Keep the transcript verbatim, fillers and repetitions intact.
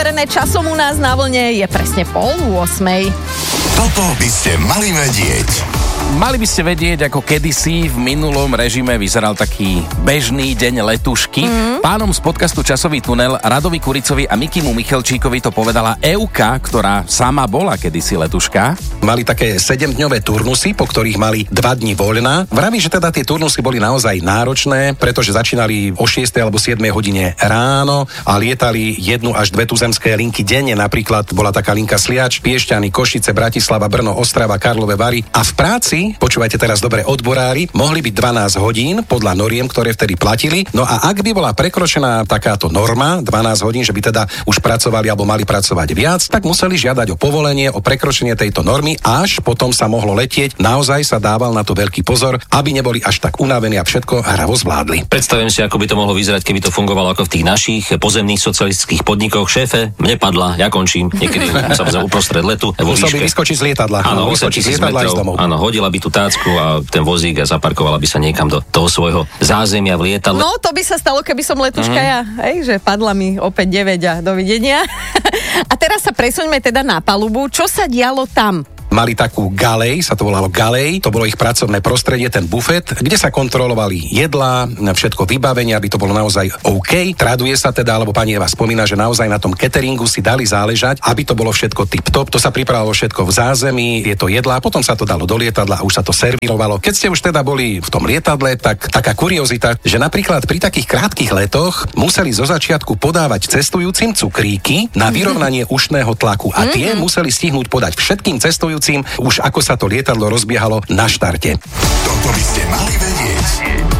Časom u nás na vlne je presne pol ôsmej. Toto by ste mali vedieť. Mali by ste vedieť, ako kedysi v minulom režime vyzeral taký bežný deň letušky. Mm. Pánom z podcastu Časový tunel Radovi Kuricovi a Mikimu Michalčíkovi to povedala Euka, ktorá sama bola kedysi letuška. Mali také sedemdňové turnusy, po ktorých mali dva dni voľna. Vraví, že teda tie turnusy boli naozaj náročné, pretože začínali o šiestej alebo siedmej hodine ráno a lietali jednu až dve tuzemské linky denne. Napríklad bola taká linka Sliač, Piešťany, Košice, Bratislava, Brno, Ostrava, Karlove Vary. A v práci, počúvajte teraz dobre, odborári, mohli byť dvanásť hodín podľa noriem, ktoré vtedy platili. No a ak by bola prekročená takáto norma, dvanásť hodín, že by teda už pracovali alebo mali pracovať viac, tak museli žiadať o povolenie, o prekročenie tejto normy, až potom sa mohlo letieť. Naozaj sa dával na to veľký pozor, aby neboli až tak unavení a všetko hravo zvládli. Predstavím si, ako by to mohlo vyzerať, keby to fungovalo ako v tých našich pozemných socialistických podnikoch. Šéfe, mne padla, ja končím. Niekedy samozrejme uprostred letu vo Musel by výške. vyskočiť z lietadla. Áno, vyskočiť z lietadla ísť domov. Áno, hodila by tú tácku a ten vozík a zaparkovala by sa niekam do toho svojho zázemia v lietadle. No, to by sa stalo, keby som letuška mm. ja, hej, že padla mi opäť deväť a dovidenia. A teraz sa presuňme teda na palubu. Čo sa dialo tam? Mali takú galej, sa to volalo galej, to bolo ich pracovné prostredie, ten bufet, kde sa kontrolovali jedlá, všetko vybavenie, aby to bolo naozaj OK. Traduje sa teda, alebo pani Eva spomína, že naozaj na tom cateringu si dali záležať, aby to bolo všetko tip-top. To sa pripravilo všetko v zázemí, je to jedlá, potom sa to dalo do lietadla a už sa to servírovalo. Keď ste už teda boli v tom lietadle, tak taká kuriozita, že napríklad pri takých krátkych letoch museli zo začiatku podávať cestujúcim cukríky na vyrovnanie ušného tlaku a tie museli stihnúť podať všetkým cestujúcim už ako sa to lietadlo rozbiehalo na štarte. Toto by ste mali vedieť.